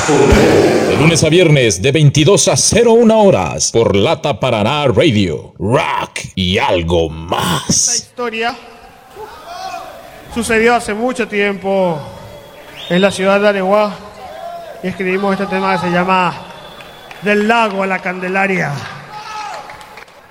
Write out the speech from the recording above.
De lunes a viernes de 22 a 01 horas por Lata Paraná Radio, Rock y algo más. Esta historia sucedió hace mucho tiempo en la ciudad de Areguá y escribimos este tema que se llama Del lago a la Candelaria.